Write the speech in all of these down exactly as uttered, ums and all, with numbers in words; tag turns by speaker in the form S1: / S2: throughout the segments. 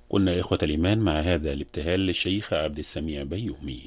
S1: قلنا يا إخوة الإيمان مع هذا الابتهال للشيخ عبد السميع بيومي.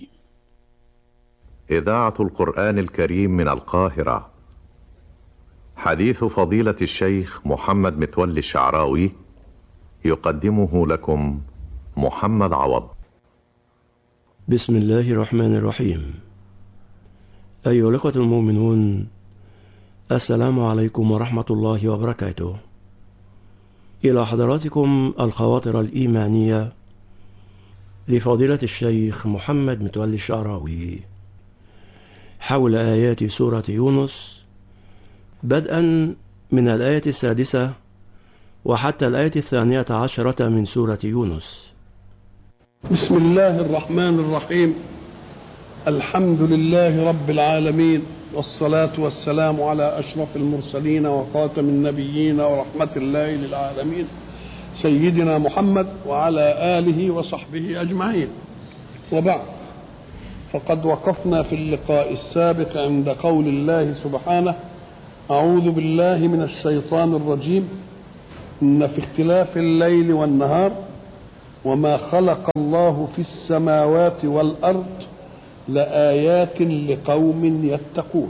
S2: إذاعة القرآن الكريم من القاهرة. حديث فضيلة الشيخ محمد متولي الشعراوي يقدمه لكم محمد عوض.
S3: بسم الله الرحمن الرحيم. أيها الأخوة المؤمنون، السلام عليكم ورحمة الله وبركاته. إلى حضراتكم الخواطر الإيمانية لفضيلة الشيخ محمد متولي الشعراوي حول آيات سورة يونس، بدءا من الآية السادسة وحتى الآية الثانية عشرة من سورة يونس.
S4: بسم الله الرحمن الرحيم. الحمد لله رب العالمين، والصلاة والسلام على أشرف المرسلين وخاتم النبيين ورحمة الله للعالمين سيدنا محمد وعلى آله وصحبه أجمعين، وبعد، فقد وقفنا في اللقاء السابق عند قول الله سبحانه: أعوذ بالله من الشيطان الرجيم، إن في اختلاف الليل والنهار وما خلق الله في السماوات والأرض لآيات لقوم يتقون.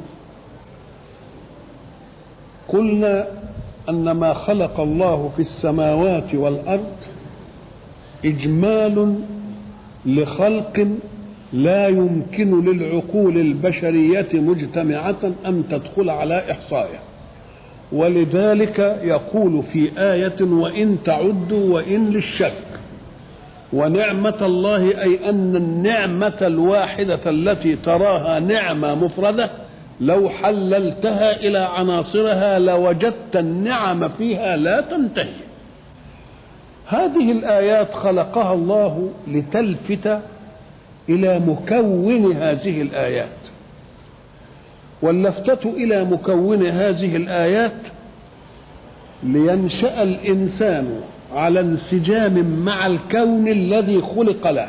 S4: قلنا أن ما خلق الله في السماوات والأرض إجمال لخلق لا يمكن للعقول البشرية مجتمعة أن تدخل على إحصائه، ولذلك يقول في آية: وإن تعدوا وإن للشك. ونعمة الله أي أن النعمة الواحدة التي تراها نعمة مفردة لو حللتها إلى عناصرها لوجدت النعم فيها لا تنتهي. هذه الآيات خلقها الله لتلفت إلى مكون هذه الآيات، واللفتة إلى مكون هذه الآيات لينشأ الإنسان على انسجام مع الكون الذي خلق له،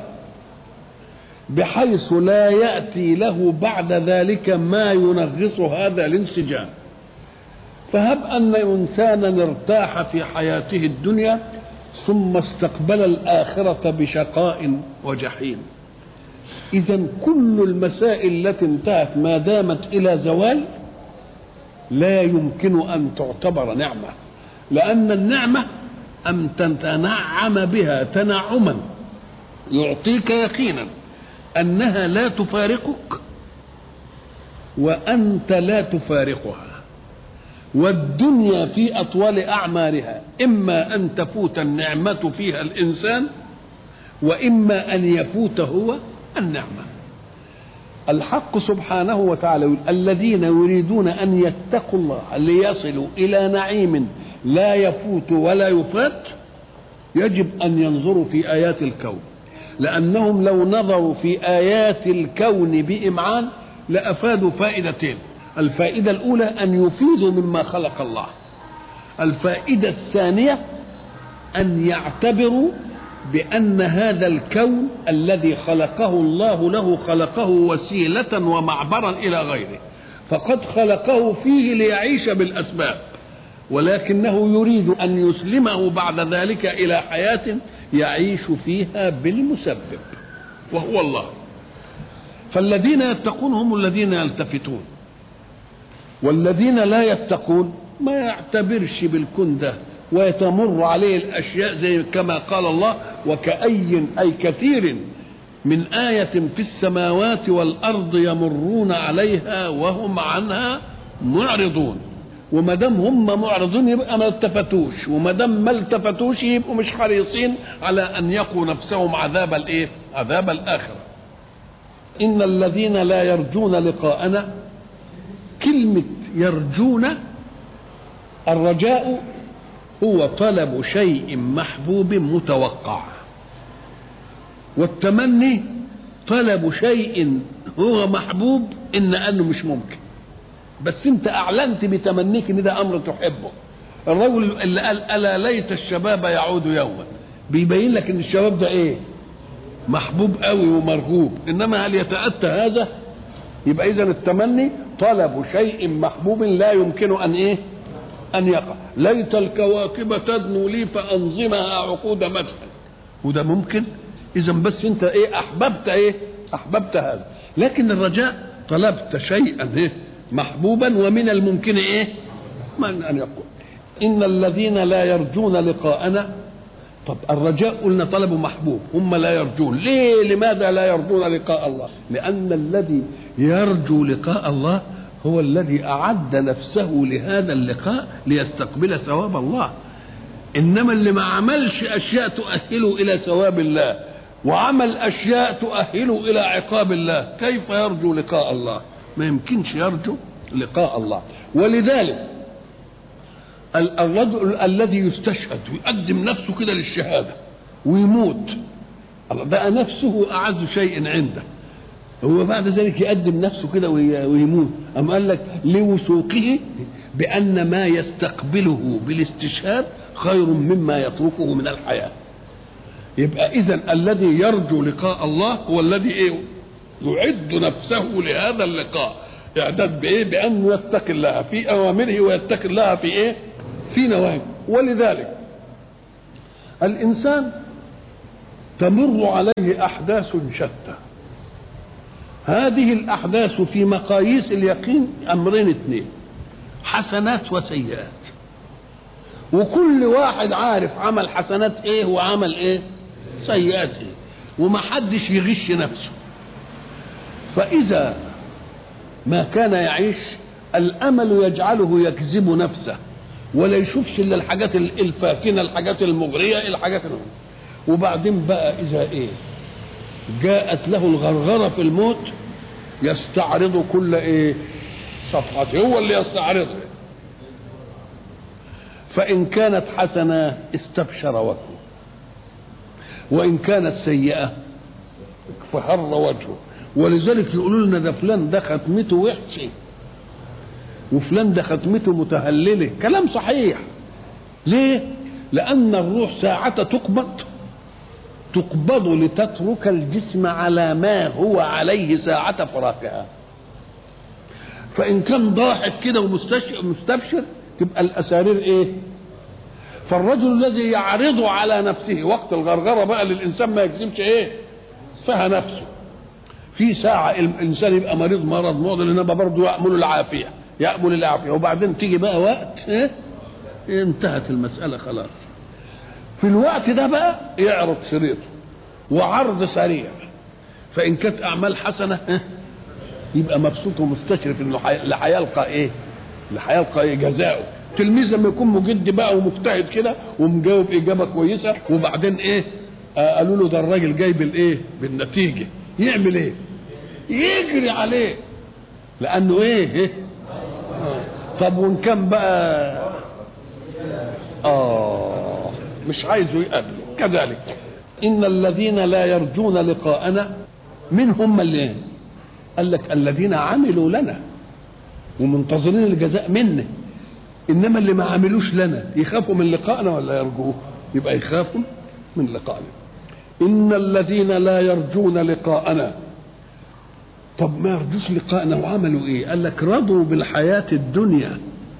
S4: بحيث لا يأتي له بعد ذلك ما ينغص هذا الانسجام. فهب أن إنسانا ارتاح في حياته الدنيا ثم استقبل الآخرة بشقاء وجحيم، إذن كل المسائل التي انتهت ما دامت إلى زوال لا يمكن أن تعتبر نعمة، لأن النعمة أن تتنعم بها تنعما يعطيك يقينا أنها لا تفارقك وأنت لا تفارقها. والدنيا في أطول أعمارها إما أن تفوت النعمة فيها الإنسان وإما أن يفوت هو النعمة. الحق سبحانه وتعالى يقول: الذين يريدون أن يتقوا الله ليصلوا إلى نعيم لا يفوت ولا يفات يجب أن ينظروا في آيات الكون، لأنهم لو نظروا في آيات الكون بإمعان لأفادوا فائدتين: الفائدة الأولى أن يفيدوا مما خلق الله، الفائدة الثانية أن يعتبروا بأن هذا الكون الذي خلقه الله له خلقه وسيلة ومعبرا إلى غيره، فقد خلقه فيه ليعيش بالأسباب، ولكنه يريد أن يسلمه بعد ذلك إلى حياة يعيش فيها بالمسبب وهو الله. فالذين يتقون هم الذين يلتفتون، والذين لا يتقون ما يعتبرش بالكون ده ويتمر عليه الأشياء زي كما قال الله: وكأي أي كثير من آية في السماوات والأرض يمرون عليها وهم عنها معرضون. وما دام هم معرضون يبقى ما التفتوش، وما دام ما التفتوش يبقوا مش حريصين على أن يقوا نفسهم عذاب الإيه؟ عذاب الآخرة. إن الذين لا يرجون لقاءنا، كلمة يرجون الرجاء هو طلب شيء محبوب متوقع، والتمني طلب شيء هو محبوب إن أنه مش ممكن، بس انت اعلنت بتمنيك ان ده امر تحبه. الرجل اللي قال الا ليت الشباب يعود يوما بيبين لك ان الشباب ده ايه؟ محبوب قوي ومرغوب. انما هل يتأتى هذا؟ يبقى اذا التمني طلب شيء محبوب لا يمكن ان ايه؟ ان يقع. ليت الكواكب تدنو لي فانظمها عقود مدح وده ممكن. اذا بس انت ايه احببت ايه احببت هذا. لكن الرجاء طلبت شيئا ايه محبوبا، ومن الممكن ايه من ان يقول ان الذين لا يرجون لقاءنا. طب الرجاء قلنا طلبوا محبوب، هم لا يرجون. ليه؟ لماذا لا يرجون لقاء الله؟ لأن الذي يرجو لقاء الله هو الذي أعد نفسه لهذا اللقاء ليستقبل ثواب الله. إنما اللي ما عملش أشياء تؤهله إلى ثواب الله وعمل أشياء تؤهله إلى عقاب الله، كيف يرجو لقاء الله؟ ما يمكنش يرجو لقاء الله. ولذلك الرجل الذي يستشهد ويقدم نفسه كده للشهادة ويموت، ده نفسه أعز شيء عنده، هو بعد ذلك يقدم نفسه كده ويموت. أم قال لك لوثوقه بأن ما يستقبله بالاستشهاد خير مما يتركه من الحياة. يبقى إذن الذي يرجو لقاء الله هو الذي إيه؟ يعد نفسه لهذا اللقاء. إعداد بإيه؟ بأنه يتقي الله في أوامره ويتقي الله في إيه؟ في نواهيه. ولذلك الإنسان تمر عليه أحداث شتى. هذه الأحداث في مقاييس اليقين أمرين اثنين، حسنات وسيئات، وكل واحد عارف عمل حسنات ايه وعمل ايه سيئات ايه، ومحدش يغش نفسه. فإذا ما كان يعيش الأمل يجعله يكذب نفسه ولا يشوفش إلا الحاجات الفاكنة، الحاجات المغرية، الحاجات المغرية. وبعدين بقى إذا إيه جاءت له الغرغرة في الموت يستعرض كل إيه صفحته، هو اللي يستعرضها. فإن كانت حسنة استبشر وجهه، وإن كانت سيئة فهر وجهه. ولذلك يقولوا لنا ده فلان ده ختمته وحشة وفلان ده ختمته متهللة. كلام صحيح. ليه؟ لأن الروح ساعة تقبض تقبض لتترك الجسم على ما هو عليه ساعة فراقها. فإن كان ضاحك كده ومستبشر تبقى الأسارير إيه؟ فالرجل الذي يعرض على نفسه وقت الغرغرة بقى للإنسان ما يكذبش إيه؟ فيها نفسه. في ساعة الإنسان يبقى مريض مرض معضل إنما برضه يأمل العافية يأمل العافية وبعدين تيجي بقى وقت إيه؟ انتهت المسألة خلاص. في الوقت ده بقى يعرض شريطه وعرض سريع. فإن كانت أعمال حسنة إيه؟ يبقى مبسوط ومستشرف إنه هيلقى إيه؟ اللي هيلقى إيه جزاؤه. تلميذ لما يكون مجد بقى ومجتهد كده ومجاوب إجابة كويسة وبعدين إيه؟ آه قالوا له ده الراجل جايب الإيه؟ بالنتيجة، يعمل إيه؟ يجري عليه لأنه إيه؟ إيه؟ آه. طب وإن كان بقى آه مش عايزه يقابله. كذلك إن الذين لا يرجون لقاءنا من هم اللي قال لك الذين عملوا لنا ومنتظرين الجزاء منه. إنما اللي ما عملوش لنا يخافوا من لقائنا ولا يرجوه؟ يبقى يخافوا من لقائنا. إن الذين لا يرجون لقاءنا. طب ما يرجوش لقائنا وعملوا إيه؟ قال لك رضوا بالحياة الدنيا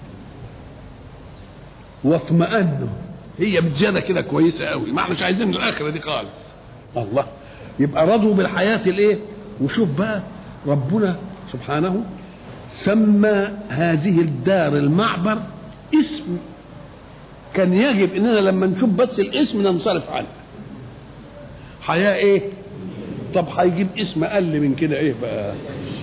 S4: واطمأنوا. هي بزيادة كده كويسة قوي، ما احناش عايزين الآخرة دي خالص. الله. يبقى رضوا بالحياة الإيه؟ وشوف بقى ربنا سبحانه سمى هذه الدار المعبر اسم كان يجب اننا لما نشوف بس الاسم ننصرف عنه. حياة ايه؟ طب هيجيب اسم اقل من كده ايه بقى؟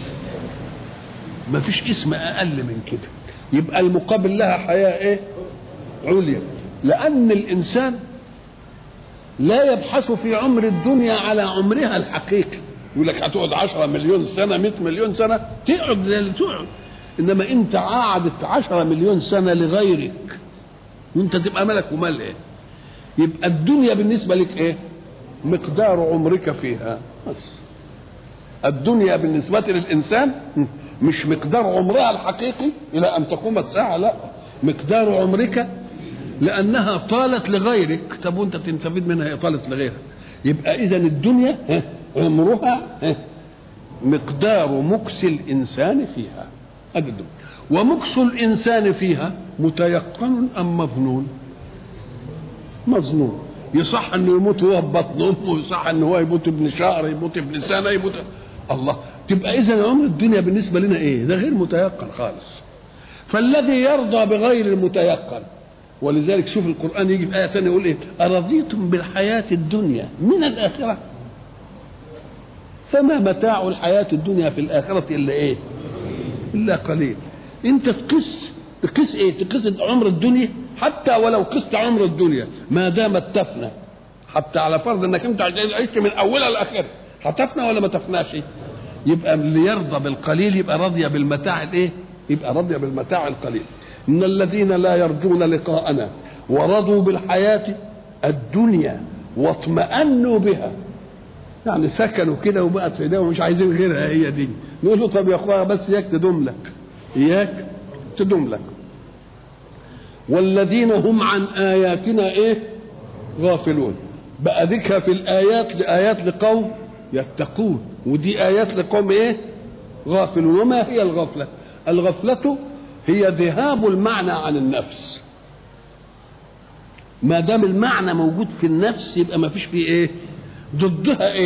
S4: ما فيش اسم اقل من كده. يبقى المقابل لها حياة ايه؟ عليا. لان الانسان لا يبحث في عمر الدنيا على عمرها الحقيقي. يقول لك هتقعد عشرة مليون سنة مئة مليون سنة تقعد زي اللي تقعد. انما انت قعدت عشرة مليون سنة لغيرك وانت تبقى ملك ومال ايه؟ يبقى الدنيا بالنسبة لك ايه؟ مقدار عمرك فيها بس. الدنيا بالنسبة للإنسان مش مقدار عمرها الحقيقي إلى أن تقوم الساعة، لا، مقدار عمرك لأنها طالت لغيرك. طب وانت تستفيد منها هي طالت لغيرك. يبقى إذن الدنيا عمرها مقدار مكس الإنسان فيها. أجد ومكس الإنسان فيها متيقن أم مظنون؟ مظنون. يصح انه يموت وهو في بطن امه، يصح انه هو يموت ابن شهر، يموت ابن سنه، يموت الله. تبقى اذا عمر الدنيا بالنسبه لنا ايه؟ ده غير متيقن خالص. فالذي يرضى بغير المتيقن، ولذلك شوف القران يجي في ايه ثانيه يقول ايه؟ ارضيتم بالحياه الدنيا من الاخره فما متاع الحياه الدنيا في الاخره الا ايه؟ الا قليل. انت تقيس تقيس ايه؟ تقيس عمر الدنيا، حتى ولو قست عمر الدنيا ما دامت تفنى، حتى على فرض انك انت عشت من اولها لاخرها، هتفنى ولا ما تفناش؟ يبقى اللي يرضى بالقليل يبقى راضي بالمتاع الايه؟ يبقى راضي بالمتاع القليل. ان الذين لا يرجون لقاءنا ورضوا بالحياه الدنيا واطمأنوا بها، يعني سكنوا كده وبقت في ايديهم مش عايزين غيرها، هي دي. نقول له طب يا اخويا بس اياك تدوم لك، اياك تدوم لك. والذين هم عن آياتنا ايه؟ غافلون. بقى ذكر في الآيات لآيات لقوم يتقون، ودي آيات لقوم ايه؟ غافلون. وما هي الغفلة؟ الغفلة هي ذهاب المعنى عن النفس. ما دام المعنى موجود في النفس يبقى ما فيش فيه ايه؟ ضدها ايه؟